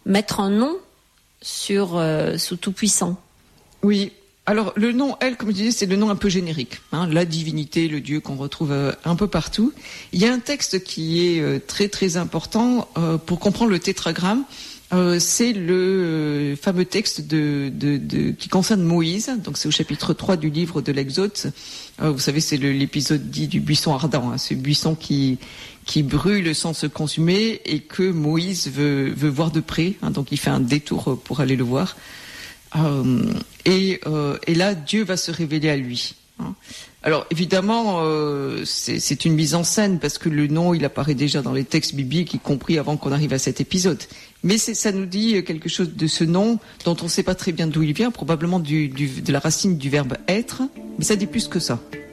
mettre un nom sur ce Tout-Puissant. Oui. Alors, le nom, elle, comme je disais, c'est le nom un peu générique. La divinité, le Dieu qu'on retrouve un peu partout. Il y a un texte qui est très, très important pour comprendre le tétragramme. C'est le fameux texte qui concerne Moïse. Donc, c'est au chapitre 3 du livre de l'Exode. Vous savez, c'est l'épisode dit du buisson ardent. Ce buisson qui brûle sans se consumer et que Moïse veut voir de près. Donc, il fait un détour pour aller le voir. Et là, Dieu va se révéler à lui. Alors, évidemment, c'est une mise en scène parce que le nom, il apparaît déjà dans les textes bibliques, y compris avant qu'on arrive à cet épisode. Mais ça nous dit quelque chose de ce nom dont on ne sait pas très bien d'où il vient, probablement de la racine du verbe être, mais ça dit plus que ça.